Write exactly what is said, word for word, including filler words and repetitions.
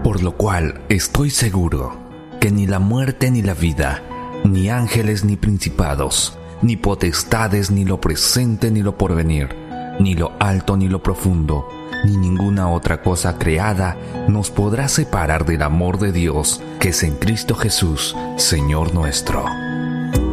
Por lo cual estoy seguro que ni la muerte ni la vida, ni ángeles ni principados, ni potestades, ni lo presente ni lo porvenir, ni lo alto ni lo profundo, ni ninguna otra cosa creada nos podrá separar del amor de Dios que es en Cristo Jesús, Señor nuestro.